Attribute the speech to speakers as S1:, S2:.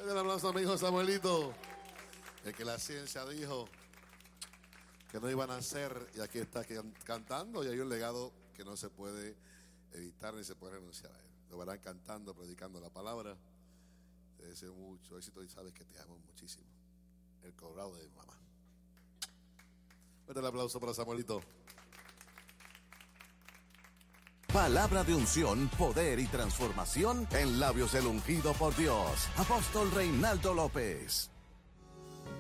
S1: Un aplauso a mi hijo Samuelito, el que la ciencia dijo que no iban a hacer, y aquí está cantando, y hay un legado que no se puede evitar ni se puede renunciar a él. Lo verán cantando, predicando la palabra. Te deseo mucho éxito y sabes que te amo muchísimo. El Colorado de mi mamá. El aplauso para Samuelito.
S2: Palabra de unción, poder y transformación en labios del ungido por Dios. Apóstol Reinaldo López.